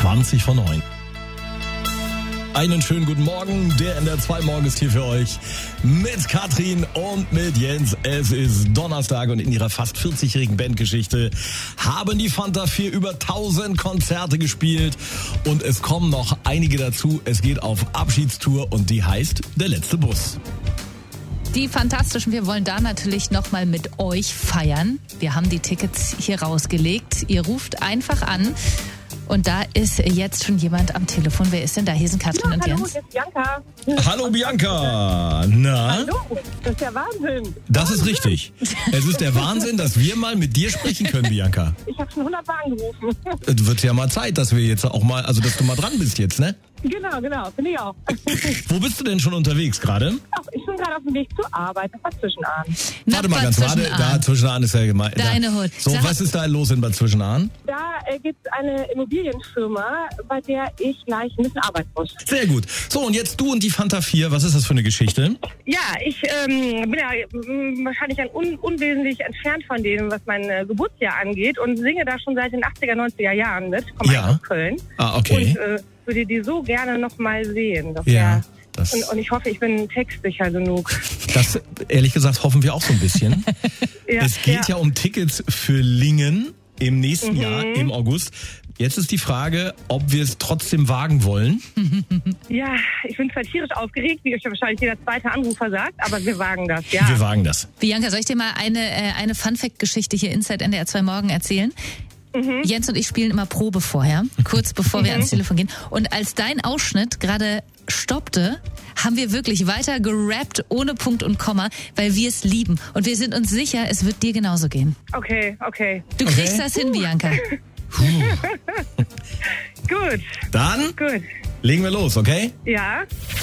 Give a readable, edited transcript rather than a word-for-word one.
20 vor 9. Einen schönen guten Morgen, der NDR 2 Morgen ist hier für euch mit Katrin und mit Jens. Es ist Donnerstag und in ihrer fast 40-jährigen Bandgeschichte haben die Fanta 4 über 1000 Konzerte gespielt und es kommen noch einige dazu. Es geht auf Abschiedstour und die heißt Der letzte Bus. Die Fantastischen, wir wollen da natürlich nochmal mit euch feiern. Wir haben die Tickets hier rausgelegt. Ihr ruft einfach an. Und da ist jetzt schon jemand am Telefon. Wer ist denn da? Hier sind Katrin und Jens. Hallo, hier ist Bianca. Hallo Bianca. Na? Hallo, das ist der Wahnsinn. Das ist richtig. Es ist der Wahnsinn, dass wir mal mit dir sprechen können, Bianca. Ich habe schon 100 Mal angerufen. Es wird ja mal Zeit, dass wir jetzt auch mal, also dass du mal dran bist jetzt, ne? Genau, finde ich auch. Wo bist du denn schon unterwegs gerade? Ach, ich bin gerade auf dem Weg zur Arbeit, das war Zwischenahn. Warte mal ganz, da Zwischenahn ist ja gemeint. Deine Hut. So, was ist da los in Bad Zwischenahn? Da gibt es eine Immobilienfirma, bei der ich gleich ein bisschen arbeiten muss. Sehr gut. So, und jetzt du und die Fanta 4, was ist das für eine Geschichte? Ja, ich bin ja wahrscheinlich unwesentlich entfernt von dem, was mein Geburtsjahr angeht und singe da schon seit den 80er, 90er Jahren mit. Komme Ja. aus Köln. Ah, okay. Und würde die so gerne noch mal sehen. Das Ja. und ich hoffe, ich bin textsicher genug. Das, ehrlich gesagt, hoffen wir auch so ein bisschen. Ja, Es geht ja um Tickets für Lingen im nächsten Jahr, im August. Jetzt ist die Frage, ob wir es trotzdem wagen wollen. Ja, ich bin zwar tierisch aufgeregt, wie euch wahrscheinlich jeder zweite Anrufer sagt, aber wir wagen das, ja. Wir wagen das. Bianca, soll ich dir mal eine Fun-Fact-Geschichte hier Inside NDR 2 Morgen erzählen? Jens und ich spielen immer Probe vorher, kurz bevor wir ans Telefon gehen. Und als dein Ausschnitt gerade stoppte, haben wir wirklich weiter gerappt, ohne Punkt und Komma, weil wir es lieben. Und wir sind uns sicher, es wird dir genauso gehen. Okay. Du kriegst das hin, Bianca. Gut. Dann Gut. legen wir los, okay? Ja.